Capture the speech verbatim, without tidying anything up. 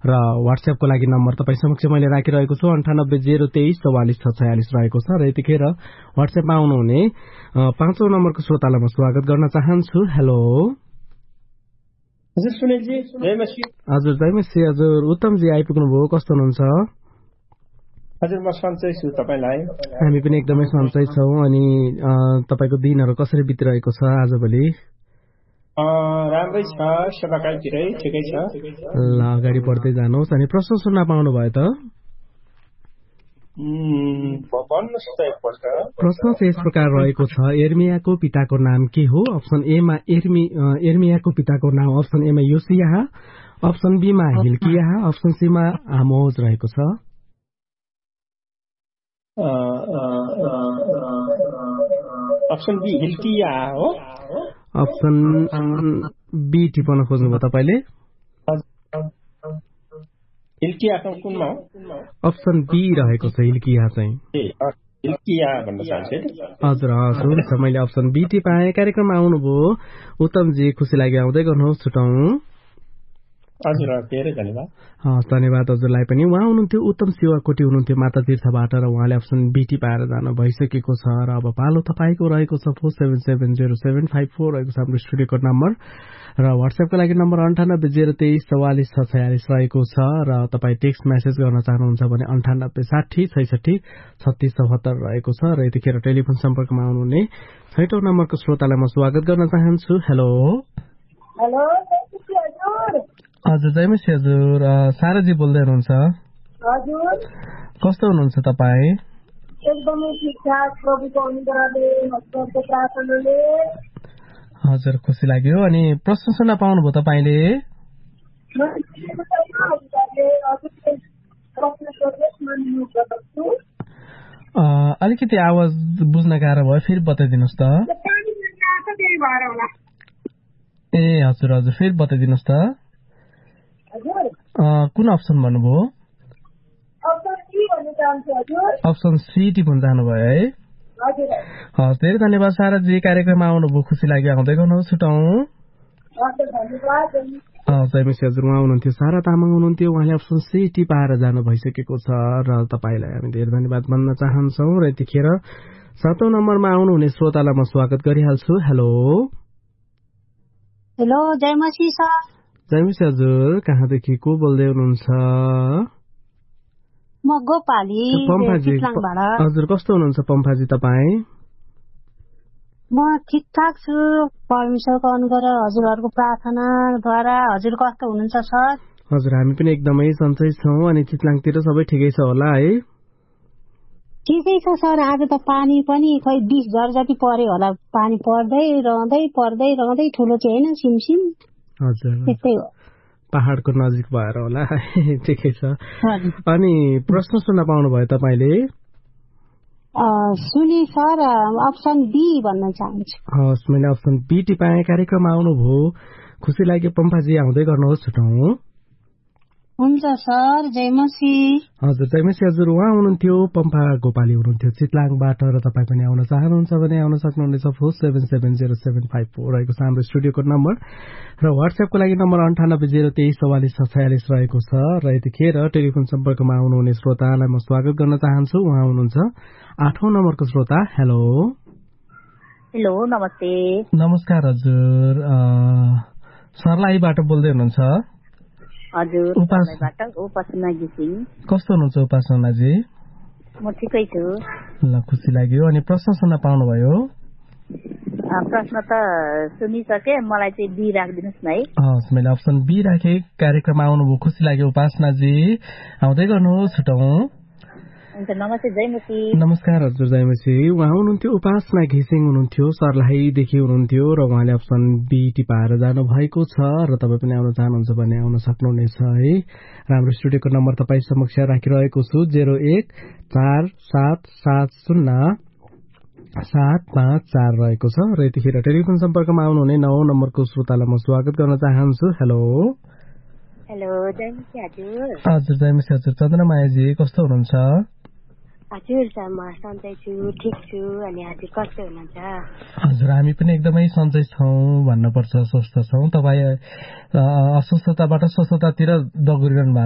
र व्हाट्सएपको लागि नम्बर तपाईँ समक्ष मैले राखिरहेको छु अन्ठानब्बे जेरो तेइस चौवालिस छ छयालिस रहेको छ र यतिखेर व्हाट्सएपमा आउनुहुने पाँचौं नम्बरको श्रोतालाई म स्वागत गर्न चाहन्छु। हेलो हजुर सुनिलजी, जयमसी। हजुर जयमसी। हजुर उत्तमजी आइपुग्नु भयो, कस्तो हुनुहुन्छ? हजुर म सन्चै छु, तपाईलाई? हामी पनि एकदमै सन्चै छौँ। अनि तपाईको दिनहरु कसरी बितिरहेको छ आजभोलि? राम्रै छ, सेवाकाईतिरै ठिकै छ। ल अगाडि बढ्दै जानुहोस्। अनि प्रश्न सुन्न पाउनु भयो त? प्रश्न चाहिँ यस प्रकार रहेको छ, एर्मियाको पिताको नाम के हो? अप्सन ए मा एर्मी एर्मियाको पिताको नाम अप्सन ए मा योसिया, अप्सन बी मा हिल्किया, अप्सन सी मा आमोज रहेको छ। अप्सन बी हिल्किया हो। अप्सन बी टिप्न खोज्नुभयो तपाईले? हिल्किया कुनमा? अप्सन बी रहेको छ हिल्किया चाहिँ। हिल्किया भन्न चाहन्छु। हजुर हस्, हुन्छ, मैले अप्सन बी टिपाएँ। कार्यक्रममा आउनुभयो उत्तमजी, खुसी लाग्यो, आउँदै गर्नुहोस्। छुटाउँ। हजुर धेरै धन्यवाद। हस् धन्यवाद हजुरलाई पनि। उहाँ हुनुहुन्थ्यो उत्तम शिवाकोटी हुनुहुन्थ्यो माता तीर्थबाट र उहाँले अप्सन बीटी पाएर जानु भइसकेको छ। र अब पालो तपाईँको रहेको छ four seven seven zero seven five four रहेको छ हाम्रो स्टुडियोको नम्बर र व्हाट्सएपको लागि नम्बर अन्ठानब्बे जेरो तेइस चौवालिस छ छयालिस रहेको छ र तपाईँ टेक्स्ट मेसेज गर्न चाहनुहुन्छ भने अन्ठानब्बे साठी छैसठी छत्तीस चौहत्तर रहेको छ र यतिखेर टेलिफोन सम्पर्कमा आउनुहुने छैटौं नम्बरको श्रोतालाई म स्वागत गर्न चाहन्छु। हेलो हेलो हजुर जयमसी हजुर, साराजी बोल्दै हुनुहुन्छ? हजुर। कस्तो हुनुहुन्छ तपाईँ? एकदमै ठिकठाक, प्रभुको अनुग्रहले, भक्तको प्रार्थनाले। हजुर खुसी लाग्यो। अनि प्रश्न सुन्न पाउनुभयो तपाईँले? अलिकति आवाज बुझ्न गाह्रो भयो, फेरि बताइदिनुहोस् त। ए हजुर हजुर, फेरि बताइदिनुहोस् त। कुन अप्सन भन्नुभयो? अप्सन सी टिप्न जानुभयो है? हस् धेरै धन्यवाद साराजी, कार्यक्रममा आउनुभयो, खुसी लाग्यो, आउँदै गर्नुहोस्। छुटाउँ। जयमसी हजुर उहाँ हुनुहुन्थ्यो सारा तामाङ हुनुहुन्थ्यो, उहाँले अप्सन सी टिपाएर जानु भइसकेको छ र तपाईँलाई हामी धेरै धन्यवाद भन्न चाहन्छौँ। र यतिखेर सातौं नम्बरमा आउनुहुने श्रोतालाई म स्वागत गरिहाल्छु। Hello hello जयमसी sir. जयमसी हजुर, कहाँदेखि को बोल्दै हुनुहुन्छ? म गोपाली पम्फाजी। हजुर कस्तो हुनुहुन्छ पम्फाजी तपाईँ? म ठिकठाक छु, परमेश्वरको अनुग्रह हजुरहरूको प्रार्थनाद्वारा। हजुर कस्तो हुनुहुन्छ सर? हजुर हामी पनि एकदमै सन्चै छौँ। अनि चितलाङतिर सबै ठिकै छ होला है? ठिकै छ सर, आज त पानी पनि खै बिस घर जति पर्यो होला। पानी पर्दै रहँदै पर्दै रहँदै ठुलो चाहिँ होइन, सिमसिम। हजुर त्यस्तै हो, पहाडको नजिक भएर होला। ठिकै छ। अनि प्रश्न सुन्न पाउनु भयो तपाईँले? सुनि सर, अप्सन बी भन्न चाहन्छु। हस् मैले अप्सन बी टिपाएँ। कार्यक्रममा आउनुभयो, खुसी लाग्यो पम्फाजी, आउँदै गर्नुहोस्। छुटाउँ। हुन्छ सर। जयमसी हजुर जयमसी हजुर उहाँ हुनुहुन्थ्यो पम्फा गोपाली हुनुहुन्थ्यो चितलाङबाट र तपाईँ पनि आउन चाहनुहुन्छ भने आउन सक्नुहुनेछ। Four seven seven zero seven five four रहेको छ हाम्रो स्टुडियोको नम्बर र व्हाट्सएपको लागि नम्बर अन्ठानब्बे जेरो तेइस चौवालिस छ छयालिस रहेको छ र यतिखेर टेलिफोन सम्पर्कमा आउनुहुने श्रोतालाई म स्वागत गर्न चाहन्छु। उहाँ हुनुहुन्छ आठौं नम्बरको श्रोता। हेलो हेलो नमस्ते। नमस्कार हजुर, सर्लाहीबाट बोल्दै हुनुहुन्छ? हजुर सर्लाहीबाट उपासना घिसिङ। कस्तो हुनुहुन्छ उपासनाजी? म ठिकै छु। ल खुसी लाग्यो। अनि प्रश्न सुन्न पाउनुभयो? प्रश्न त सुनिसके, मलाई चाहिँ बी राखिदिनुहोस् न है। हस् मैले अप्सन बी राखेँ। कार्यक्रममा आउनुभयो, खुसी लाग्यो उपासनाजी, आउँदै गर्नुहोस्। छुटाउँ। नमस्ते जयमसी। नमस्कार हजुर जयमसी। उहाँ हुनुहुन्थ्यो उपासना घिसिङ हुनुहुन्थ्यो, सर्लाहीदेखि हुनुहुन्थ्यो र उहाँले अप्सन बी टिपाएर जानु भएको छ र तपाईँ पनि आउन चाहनुहुन्छ भने आउन सक्नुहुनेछ है। राम्रो स्टुडियोको नम्बर तपाईँ समक्ष राखिरहेको छु, जेरो एक चार सात सात शून्य सात पाँच चार रहेको छ र यतिखेर टेलिफोन सम्पर्कमा आउनुहुने नौ नम्बरको श्रोतालाई म स्वागत गर्न चाहन्छु। हेलो हेलो जयमसी हजुर। हजुर जयमसी हजुर, चन्द्रमायाजी कस्तो हुनुहुन्छ? हजुर सर म सन्चै छु, ठिक छु। अनि हजुर कस्तो हुनुहुन्छ? हजुर हामी पनि एकदमै सन्चै छौँ भन्नुपर्छ, स्वस्थ छौँ। तपाईँ अस्वस्थताबाट स्वस्थतातिर दगुरिरहनु भएको